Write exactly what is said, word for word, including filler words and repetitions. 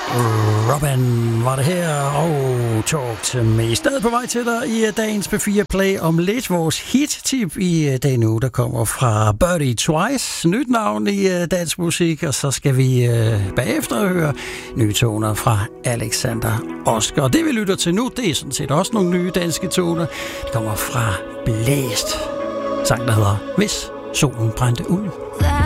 Robin var det her, og Talk to Me. Stadig på vej til dig i dagens P fire Play. Om lidt vores hit-tip i dag nu, der kommer fra Birdie Twice. Nyt navn i dansk musik, og så skal vi øh, bagefter høre nye toner fra Alexander Oscar. Og det vi lytter til nu, det er sådan set også nogle nye danske toner. Det kommer fra Blæst. Sang, der hedder Hvis solen brændte ud.